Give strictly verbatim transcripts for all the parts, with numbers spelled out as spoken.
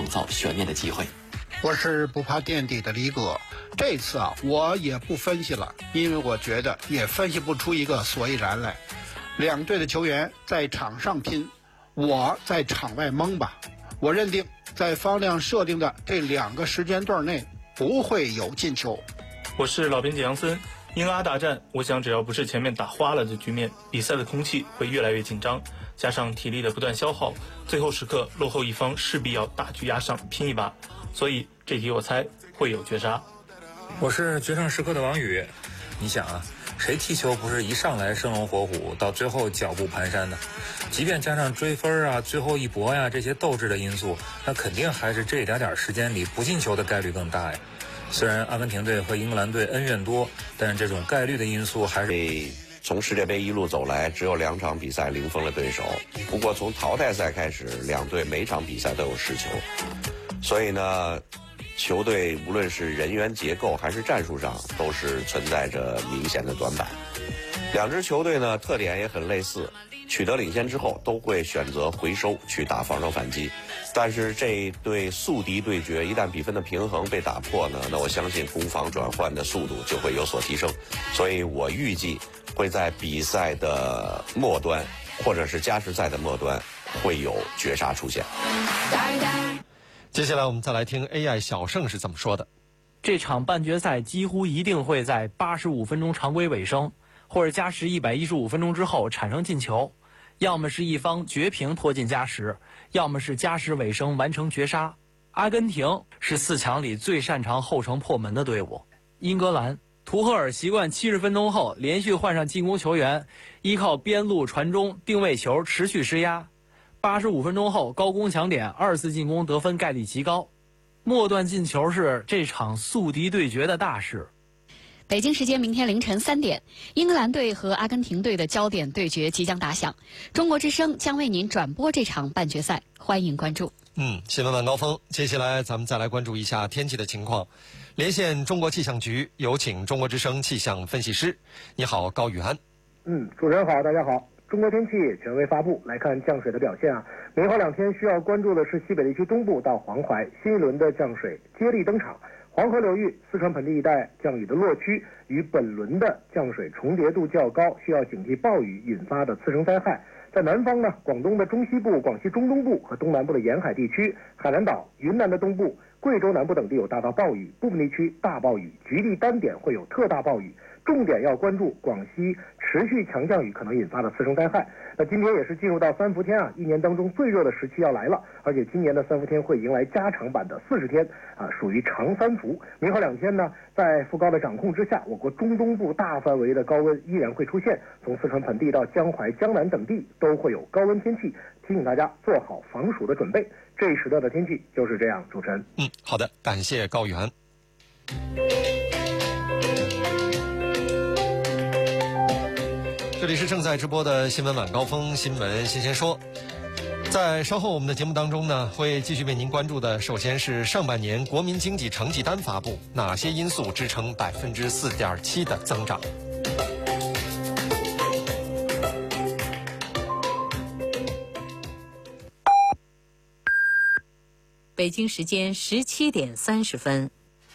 造悬念的机会。 我是不怕垫底的李哥，这次啊我也不分析了，因为我觉得也分析不出一个所以然来。两队的球员在场上拼，我在场外蒙吧。我认定在方亮设定的这两个时间段内不会有进球。 我是老编辑杨森，英阿大战，我想只要不是前面打花了的局面，比赛的空气会越来越紧张，加上体力的不断消耗，最后时刻落后一方势必要大局压上拼一把，所以这题我猜会有绝杀。 我是决胜时刻的王宇，你想啊，谁踢球不是一上来生龙活虎，到最后脚步蹒跚呢？即便加上追分啊、最后一搏呀这些斗志的因素，那肯定还是这一点点时间里不进球的概率更大呀。虽然阿根廷队和英格兰队恩怨多，但是这种概率的因素还是。 从世界杯一路走来，只有两场比赛零封了对手。不过从淘汰赛开始，两队每场比赛都有失球，所以呢，球队无论是人员结构还是战术上，都是存在着明显的短板。两支球队呢，特点也很类似，取得领先之后都会选择回收去打防守反击。但是这一对宿敌对决，一旦比分的平衡被打破呢，那我相信攻防转换的速度就会有所提升。所以我预计会在比赛的末端，或者是加时赛的末端，会有绝杀出现。 接下来我们再来听 A I 小盛是怎么说的。 这场半决赛几乎一定会在八十五分钟常规尾声，或者加时一百一十五分钟之后产生进球，要么是一方绝平拖进加时，要么是加时尾声完成绝杀。阿根廷是四强里最擅长后程破门的队伍。英格兰图赫尔习惯七十分钟后连续换上进攻球员，依靠边路传中定位球持续施压。八十五分钟后高攻抢点，二次进攻得分概率极高。末段进球是这场宿敌对决的大事。 北京时间明天凌晨三点，英格兰队和阿根廷队的焦点对决即将打响。中国之声将为您转播这场半决赛，欢迎关注。 嗯，新闻晚高峰，接下来咱们再来关注一下天气的情况。连线中国气象局，有请中国之声气象分析师。你好，高宇安。 嗯，主持人好，大家好。中国天气权威发布，来看降水的表现啊。明后两天需要关注的是西北地区东部到黄淮新一轮的降水接力登场。黄河流域、四川盆地一带降雨的落区与本轮的降水重叠度较高，需要警惕暴雨引发的次生灾害。在南方呢，广东的中西部、广西中东部和东南部的沿海地区、海南岛、云南的东部、贵州南部等地有大到暴雨，部分地区大暴雨，局地单点会有特大暴雨。重点要关注广西持续强降雨可能引发的次生灾害。那今天也是进入到三伏天啊，一年当中最热的时期要来了，而且今年的三伏天会迎来加长版的四十天啊，属于长三伏。明后两天呢，在副高的掌控之下，我国中东部大范围的高温依然会出现，从四川盆地到江淮、江南等地都会有高温天气，提醒大家做好防暑的准备。这一时段的天气就是这样，主持人。 嗯，好的，感谢高宇安。这里是正在直播的新闻晚高峰，新闻新鲜说。在稍后我们的节目当中呢，会继续为您关注的，首先是上半年国民经济成绩单发布，哪些因素支撑百分之四点七的增长？ 北京时间十七点三十分。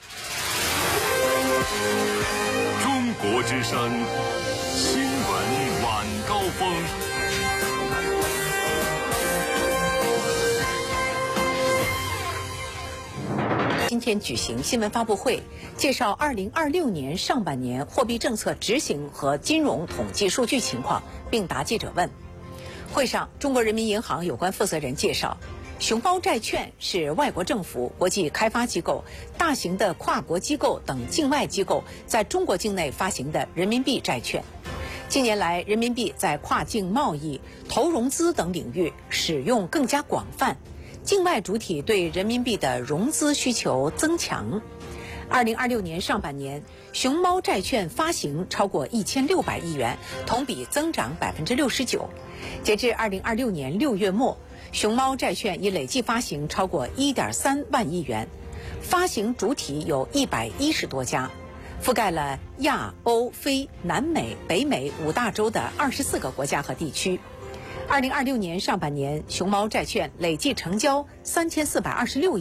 中国之声。新闻晚高峰， 今天举行新闻发布会，介绍二零二六年上半年货币政策执行和金融统计数据情况，并答记者问。会上，中国人民银行有关负责人介绍，熊猫债券是外国政府、国际开发机构、大型的跨国机构等境外机构在中国境内发行的人民币债券。近年来，人民币在跨境贸易、投融资等领域使用更加广泛，境外主体对人民币的融资需求增强。二零二六年上半年，熊猫债券发行超过一千六百亿元，同比增长百分之六十九。截至二零二六年六月末，熊猫债券已累计发行超过一点三万亿元，发行主体有一百一十多家。覆盖了亚、欧、非、南美、北美五大洲的二十四个国家和地区。二零二六年上半年，熊猫债券累计成交三千四百二十六亿。